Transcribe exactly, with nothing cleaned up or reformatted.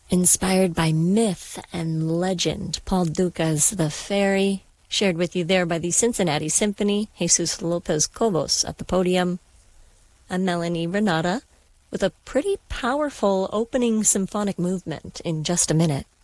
Inspired by myth and legend, Paul Dukas' The Fairy, shared with you there by the Cincinnati Symphony, Jesus Lopez Cobos at the podium. I'm Melanie Renata with a pretty powerful opening symphonic movement in just a minute.